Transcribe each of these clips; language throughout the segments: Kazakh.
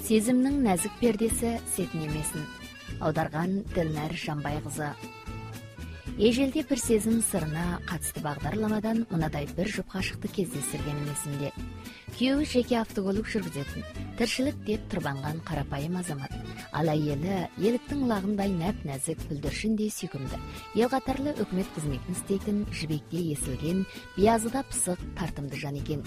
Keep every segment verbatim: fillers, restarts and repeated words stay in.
Сезімнің нәзік пердесі сетінемесін. Аударған Ділнәр Жанбайқызы. Ежелде бір сезім сырына қатысты бағдарламадан мынадай бір жұп ғашықты кездестіргенім есімде. Күйеуі жеке автокөлік жүргізетін, тіршілік деп тұрбанған қарапайым азамат. Ал әйелі еліктің лағындай нәп-нәзік, бүлдіршіндей сүйкімді, ел қатарлы үкімет қызметін істейтін, жібектей есілген, биязыда пысық, тартымды жан екен.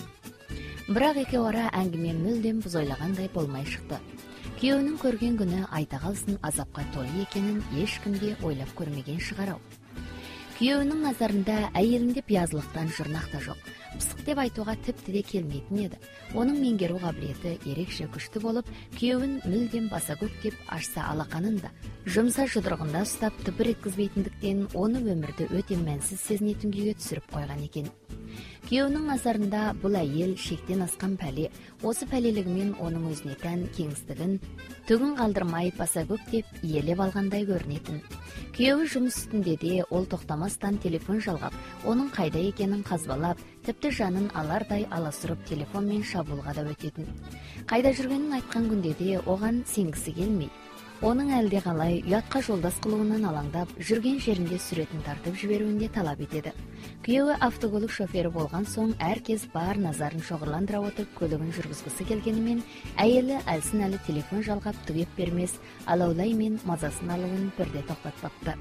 Бірақ екеуі ара әңгіме мүлдем біз ойлағандай болмай шықты. Күйеуінің көрген күні айта қалсын азапқа толы екенін ешкімде ойлап көрмеген шығар-ау. Күйеуінің назарында әйелінде биязылықтан жұрнақ та жоқ. Пысық деп айтуға тіпті де келмейтін еді. Оның меңгеру қабілеті ерекше күшті болып, күйеуін мүлдем баса көк деп ашса алақанын да жұмса жұдырығында ұстап тыпыр еткізбейтіндіктен оны өмірді өте мәнсіз сезінетін күйге түсіріп қойған екен. Күйеуінің назарында бұл әйел шектен асқан пәле, осы пәлелігімен оның өзіне тән кеңістігін түгін қалдырмай баса көк деп иелеп алғандай көрінетін. Күйеуі жұмыс үстінде де ол тоқтамастан телефон жалғап, оның қайда екенін қазбалап, тіпті жанын алардай аласырып телефонмен шабуылға да өтетін. Қайда жүргенін айтқан күнде де оған сенгісі келмей, оның әлде қалай ұятқа жолдас қылуынан алаңдап, жүрген жерінде суретін тартып жіберуінде талап етеді. Күйеуі автокөлік шофері болған соң әркез бар назарын шоғырландыра отырып көлігін жүргізгісі келгенімен, әйелі әлсін әлі телефон жалғап түгеп бермес, алаулай мен мазасын алуын бірде тоқтатпапты.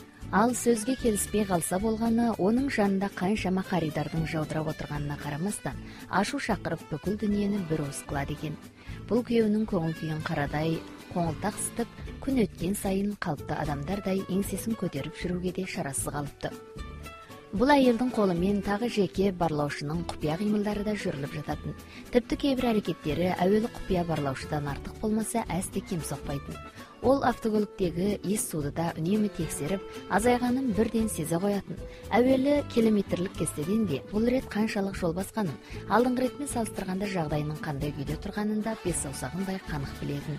Ал сөзге келіспей қалса болғаны, оның жанында қаншама қаридардың жаудырап отырғанына қарамастан, ашу шақырып бүкіл дүниені бір уыс қылады екен. Бұл күйеуінің көңіл күйін қарадай, қоңылтақ ыстып, күн өткен сайын қалыпты адамдардай еңсесін көтеріп жүруге де шарасы қалыпты. Бұл әйелдің қолымен тағы жеке барлаушының құпия қимылдары да жүріліп жататын. Тіпті кейбір әрекеттері әуелі құпия барлаушыдан артық болмаса әсте кем соқпайтын. Ол автокөліктегі ес суды да үнемі тексеріп, азайғанын бірден сезе қоятын. Әуелі километрлік кестеден де бұл рет қаншалық жол басқанын, алдыңғы ретмен салыстырғанда жағдайының қандай күйде тұрғанын да бес саусағындай қанық білетін.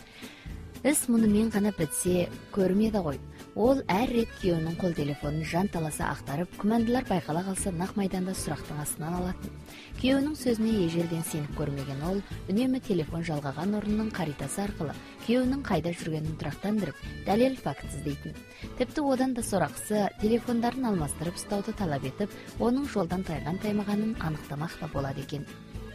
Іс мұнымен ғана бітсе көрмеді ғой. Ол әр рет күйеуінің қол телефонын жан таласа ақтарып, күмәнділер байқала қалса нақ майданда сұрақтың астынан алатын. Күйеуінің сөзіне ежелден сеніп көрмеген ол, үнемі телефон жалғаған орынның қаритасы арқылы күйеуінің қайда жүргенін тұрақтандырып, дәлел факт іздейтін. Тіпті одан да сорақысы телефондарын алмастырып ұстауды талап етіп, оның жолдан тайған таймағанын анықтамақ та болады екен.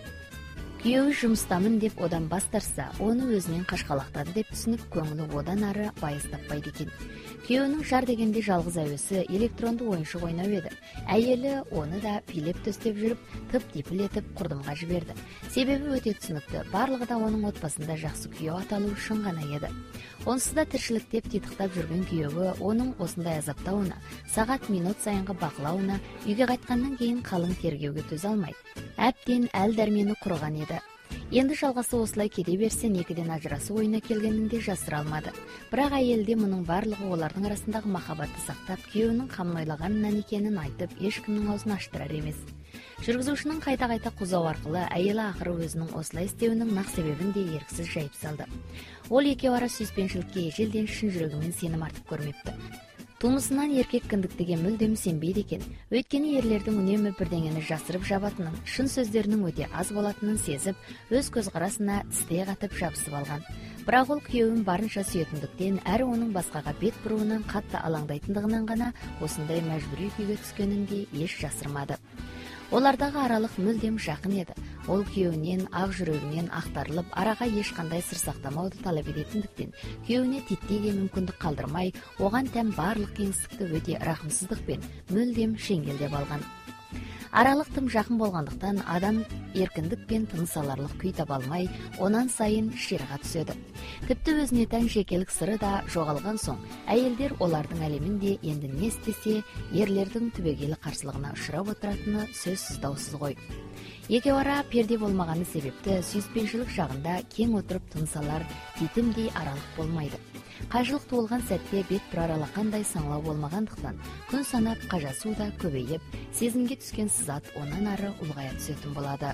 Күйеуі жұмыстамын деп одан бас тарса, оны өзінен қашқалақтады деп түсініп, көңілі одан ары байыз таппайды екен. Күйеуінің жар дегенде жалғыз әуесі электронды ойыншық ойнау еді. Әйелі оны да билеп төстеп жүріп, тып-типыл етіп құрдымға жіберді. Себебі өте түсінікті, барлығы да оның отбасында жақсы күйеу аталу үшін ғана еді. Онсыз да тіршіліктеп титықтап жүрген күйеуі оның осындай азаптауына, сағат минут сайынғы бақылауына, үйге қайтқаннан кейін қалың тергеуге төзе алмайды. Әбден әл дәрмені құрыған еді. Енді жалғасы осылай кете берсе, некеден ажырасу ойына келгенінде жасыра алмады. Бірақ әйелде мұның барлығы олардың арасындағы махаббатты сақтап, күйеуінің қамын ойлағанынан екенін айтып, ешкімнің аузын аштырар емес. Жүргізушінің қайта-қайта қозау арқылы әйелі ақыры өзінің осылай істеуінің нақ себебін де еріксіз жайып салды. Ол екеуі ара сүйіспеншілікке ежелден шын жүрегімен сенім артып көрмепті. Тумысынан еркек кіндіктіге мүлдем сенбейді екен. Өйткені ерлердің үнемі бірдеңені жасырып жабатынын, шын сөздерінің өте аз болатынын сезіп, өз көзқарасына тістей қатып жабысып алған. Бірақ ол күйеуін барынша сүйетіндіктен, әрі оның басқаға бет бұруынан қатты алаңдайтындығынан ғана осындай мәжбүри күйге түскенін де еш жасырмады. Олардағы аралық мүлдем жақын еді. Ол күйеуінен ақ жүрегінен ақтарылып, араға ешқандай сыр сақтамауды талап ететіндіктен, күйеуіне титтейге мүмкіндік қалдырмай, оған тән барлық кеңістікті өте рақымсыздықпен мүлдем шеңгелдеп алған. Аралық тым жақын болғандықтан адам еркіндік пен тыныс аларлық күй таба алмай, онан сайын ширыға түседі. Тіпті өзіне тән жекелік сыры да жоғалған соң, әйелдер олардың әлемінде енді не істесе, ерлердің түбегейлі қарсылығына ұшырап отыратыны сөзсіз даусыз ғой. Екеуара перде болмағаны себепті сүйіспеншілік жағында кең отырып тыныс алар титімдей аралық болмайды. Қажылық туылған сәтте бет бұрар алақандай саңлау болмағандықтан, күн санап қажасу да көбейіп, сезімге түскен сызат онан ары ұлғая түсетін болады.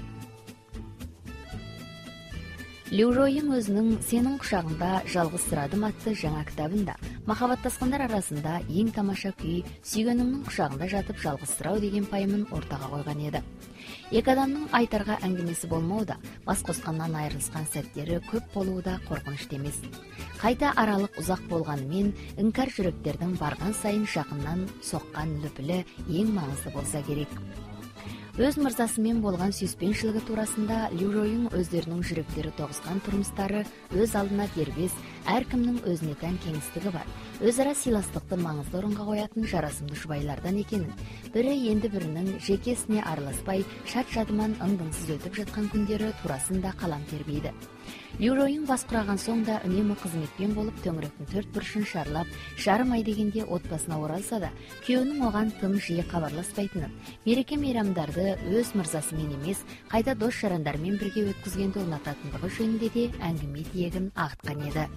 Лю Жойың өзінің «Сенің құшағында жалғыз сұрадым» атты жаңа кітабында махаббаттасқандар арасында ең тамаша күй сүйгенімнің құшағында жатып жалғыз сұрау деген пайымын ортаға қойған еді. Эки адамдын айтарга әңгимеси болмоуда, бас коскандан айрылышкан сәттери көп болууда коркунучтуу эмес. Кайта аралык узак болгону менен ыңкар жүрөктөрдүн барган сайын жакындан соккан лүпүлү эң маңызды болса керек. Өз мырзасы менен болгон сүйүспенчилиги туурасында Лю-Жоюң өздөрүнүн жүрөктөрү тогузган турмуштары өз алдына дербес, ар кимдин өзүнө тән кеңистиги бар. Өз ара сыйластыкты маңызды орунга коятын жарасымдуу жубайлардан экенин, бири энди биринин жекесине араласпай, шат-шадыман ың-дыңсыз өтүп жаткан күндөрү туурасында калам тербейди. Лю-Жоюң бас кураган соң да үнемі кызметпен болуп, төңүрөктүн төрт бурушун шарлап, жарым ай дегенде отбасына оралса да, күйөөнүн оган тым жиі кабарласпайтынын, мереке мейрамдарды өз мырзасы менен эмес, кайта дос жарандар менен бирге өткүзгөндү унататындыгы жөнүндө де әңгиме тиегин агыткан эди.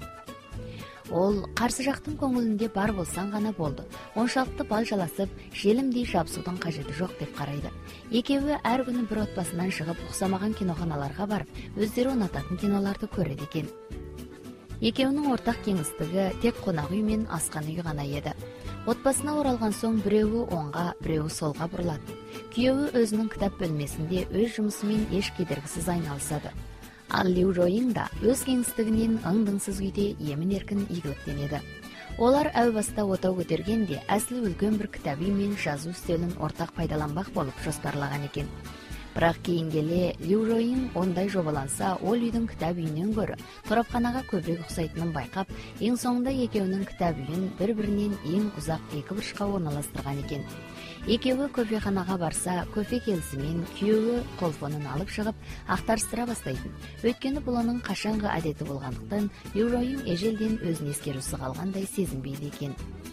Ол каршы жактын көңүлүндө бар болсаң гана болду. Оншалыкты бал жаласып, желимдей жабсуудун кажети жок деп карайды. Экөөбү ар күнү бир отбасынан чыгып, уксамаган киноханаларга барып, өздөрү унататын кинолорду көрөт экен. Экөөнүн ортак кеңистиги тек конак үй менен аскан үй гана эди. Отбасына оралган соң бирөөгү оңга, бирөөгү солга бурулат. Күйөөбү өзүнүн китап бөлмесинде өз жумусу менен эч кедергисиз айналышады. Ал Лю-Жоюң да өз кеңистигинин ың-дыңсыз күйдө эмин-эркин ийгиликтенеди. Олар әу баста отоо көтөргенде асли үлкөн бир китап үй менен жазуу үстөлүн ортак пайдаланбак болуп жоспарлаган экен. Бирок кийинги эле Лю-Жоюң ондай жобаланса, ол үйдүн китап үйүнөн көрө торопканага көбүрөөк уксайтынын байкап, эң соңунда экөөнүн китап үйүн бири-биринен эң узак эки бурчка орналаштырган экен. Экөөбү кофеханага барса, кофе келиси менен күйөөгө колфонун алып чыгып, актарыштыра баштайтын. Өткөнү бул анын кашанкы адети болгондуктан, Лю-Жоюң эжелден өзүн эскерүүсү калгандай сезинбейди экен.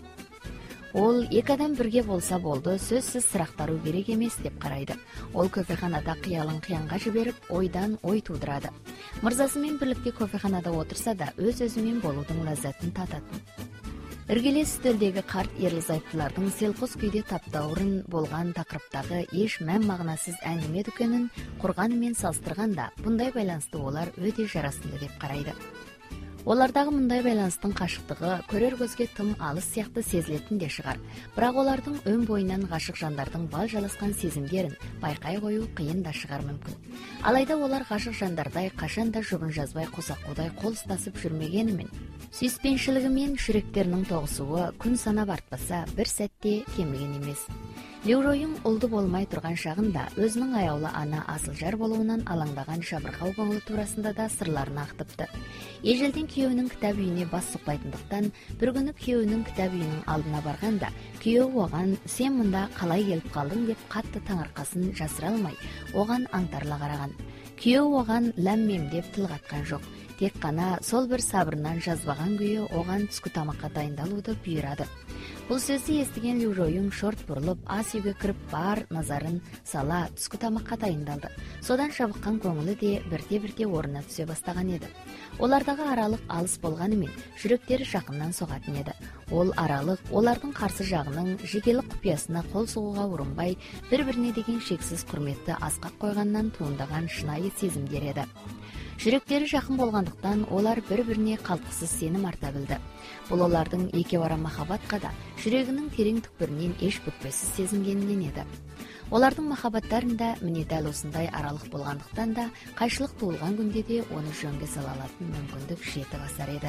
Ол эки адам бирге болса болду, сөзсүз сырактаруу керек эмес деп карайды. Ол кофеханада кыялын кыянга жиберип, ойдан ой туудурады. Мырзасы менен бирликте кофеханада отурса да, өз-өзү менен болуудун лаззатын тататын. Иргелес үстөлдөгү карт ерлі-зайыптылардын селкос күйдө таптаурун болгон такырыптагы эч мән магынасыз әңгиме дүкөнүн курганы менен салыштырганда, мындай байланыштуулар өтө жарасымды деп карайды. Олардагы мындай байланыштын кашыктыгы көрөр көзгө тым алыс сыяктуу сезилетін де чыгар. Бирок олардын өн боюнан гашык жандардын бал жаласкан сезимдерин байкай коюу кыйын да чыгар мүмкүн. Алайда олар гашык жандардай кашан да жубун жазбай косакуудай кол устасып жүрмөгени менен, сүйүспенчилиги менен жүрөктөрүнүн тогусуу күн санап артпаса, бир сәтте кемиген эмес. Лю-Жоюң улду болмай турган шагында өзүнүн аяулы ана асылжар болуунан алаңдаган жабыркау көңүлү туурасында да сырларын актыпты. Эжелден күйөөнүн китап үйүнө бас сукпайтындыктан, бир күнү күйөөнүн китап үйүнүн алдына барганда, күйөөгү оган "Сен мында калай келип калдың?" деп катты таңыркасын жасыра алмай, оган аңтарыла караган. Күйөө оган ләм-мем деп тил каткан жок. Тек гана сол бир сабырынан жазбаган күйөө оган түскү тамакка дайындалууду буйрады. Бул сөздү эстиген Лю-Жоюң шорт бурулуп, ас үйгө кирип, бар назарын сала түскү тамакка дайындалды. Содан жабыккан көңүлү де бирте-бирте орунуна түшө баштаган эди. Олардагы аралык алыс болгону менен жүрөктөрү жакындан согатын эди. Ол аралык олардын каршы жагынын жекелик купуясына кол сугууга урунбай, бири-бирине деген шексиз курметти аскак койгонунан туурдаган шынайы сезимдер эди. Жүрөктөрү жакын болгондуктан олар бири-бирине калтыксыз сеним арта билди. Бул олардын эки бара махабатка да жүрөгүнүн терең түкпүрүнөн эч бүкпөсүз сезингенинен эди. Олардын махабаттарында міне дәл осындай аралык болгондуктан да кайшылык туулган күндө де оны жөнгө сала алатын мүмкүндүк жетип басар эди.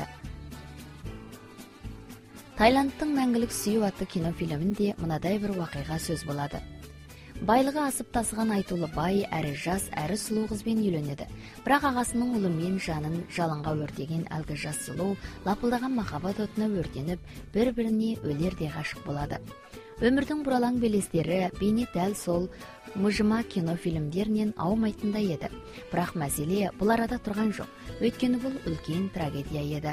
Тайландтын Мәңгүлүк сүйүү аттуу кино фильминде мынадай бир вакыйга сөз болот. Байлыгы асып тасыган айтуулуу бай әрі жас, әрі сулуу кыз менен үйлөнөдү. Бирок агасынын улу менен жанын жалынга өртеген алгы жас сулуу лапылдаган махабат отуна өртөнүп, бири-бирине өлердей гашык болот. Өмүрдүн буралаң белестери бейне дәл сол мыжыма кино фильмдеринен аумайтындай еді. Бирок маселе бул арада турган жок. Өйткөнү бул үлкен трагедия еді.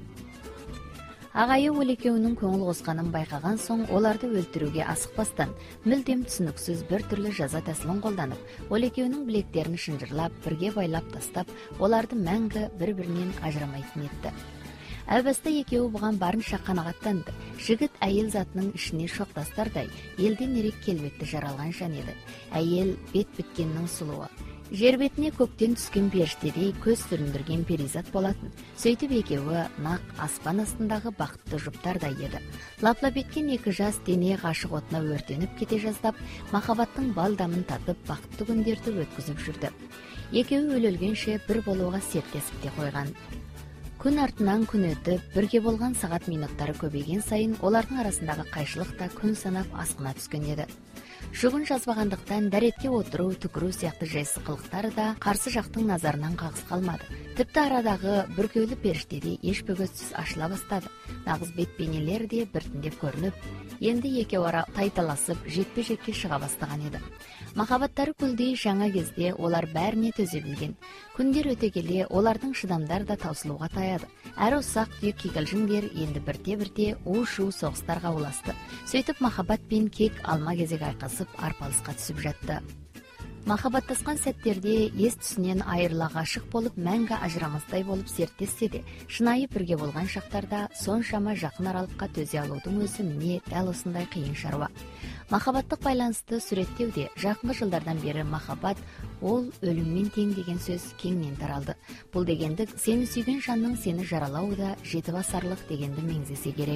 Агайы ол экөөнүн көңүл косканын байкаган соң, оларды өлтүрүүгө асыкпастан, мүлдем түсүнүксүз бир түрлү жаза тәсилин колдонуп, ол экөөнүн билектерин шынжырлап, бирге байлап тастап, оларды мәңгү бири-биринен ажырамайтын этти. Албаста экөө буган барынча канагаттанды. Жигит айыл затынын ишине шоктастардай, элден эрек келбетти жаралган жан эди. Айыл бет бүткеннин сулуу. жер бетине көктөн түскөн периштедей көз сүрүндүргөн перизат болатын. Сөйтүп экөөү нак аспан астындагы бакыттуу жуптардай еді. Лаплап кеткен эки жас дене гашык отуна өртөнүп кете жаздап, махабаттын бал дамын татып, бакыттуу күндөрдү өткүзүп жүрдү. Экөөү өлөлгөнчө бир болууга септесип де койгон. Күн артынан күн өтүп, бирге болгон сагат минуттары көбөйгөн сайын олардын арасындагы кайшылык да күн санап аскына түскөн еді. Шугун жазбагандыктан даретке отуруу, түкүрүү сыяктуу жайсыз кылыктары да каршы жактын назарынан кагыс калмады. Типти арадагы бүркөөлүү периштеди эч бөгөтсүз ашыла баштады. Нагыз бет бейнелер де биртиндеп көрүнүп, энди экөө ара тайталасып, жекпе жекке чыга баштаган эди. Махабаттары күлдей жаңа кезде олар бәріне төзе билген. Күндер өтө келе олардын шыдамдар да таусылууга таяды. Әр усак түйүк кикилжиңдер энди бирте-бирте уу-шуу согустарга уласты. Сөйтүп махаббат пен кек алма кезек айкасып, арпалыска түсүп жатты. Махаббаттаскан сәттерде эс түсүнөн айырыла гашык болуп, мәңгү ажырамастай болуп серттешсе де, шынайы бирге болгон шактарда соншама жакын аралыкка төзе алуудун өзү эмне дал осундай кыйын шаруа. Махаббаттык байланышты сүрөттөөдө жакынкы жылдардан бери махаббат ол өлүммен тең деген сөз кеңинен таралды. Бул дегендик сени сүйгөн жанның сени жаралауы да жети басарлык дегенди меңзесе керек.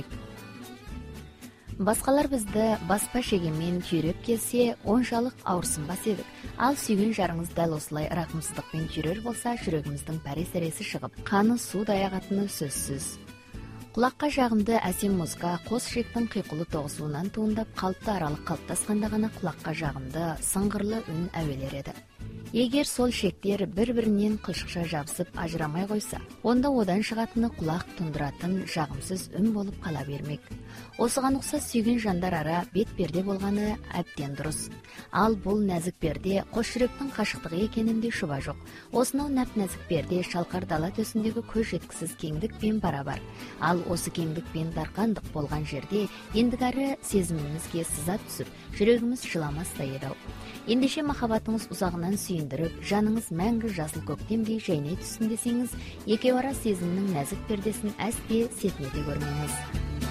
Баскалар бизди баспа шегенмен түйрөп келсе, оншалык ауырсынбас едик. Ал сүйгөн жарыңыз дал осулай ыракмсыздык менен түйрөр болса, жүрөгүмүздүн паре-сереси чыгып, каны суудай агатыны сөзсүз. Кулакка жагымды әсем музыка кос шектин кыйкулуу тогусуунан туындап, калыптуу аралык калыптасканда гана кулакка жагымды, сыңгырлы үн әуелер эди. Эгер сол шектер бири-биринен кылшыкча жабысып ажырамай койса, онда одан чыгатыны кулак тундуратын жагымсыз үн болуп кала бермек. Осуга уксас сүйгөн жандар ара бет перде болганы абден дурус. Ал бул назик перде кош жүрөктүн кашыктыгы экенинде шуба жок. Осунун нап назик перде шалкар дала төсүндөгү көз жеткисиз кеңдик менен барабар. Ал осы кеңдик менен даркандык болгон жерде эндигары сезимибизге сыза түсүп, жүрөгүмүз жыламастай эди. Ендеше махаббатыңыз узагынан сүйүндүрүп, жаныңыз мәңгү жасыл көктемдей жайнай түссүн десеңиз, экөө ара сезимдин назик пердесин әсте сетинете көрмөңүз.